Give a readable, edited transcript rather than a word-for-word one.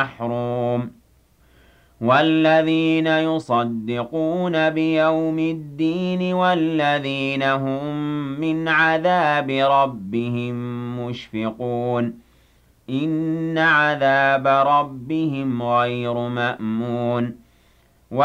محروم والذين يصدقون بيوم الدين والذين هم من عذاب ربهم مشفقون إن عذاب ربهم غير مأمون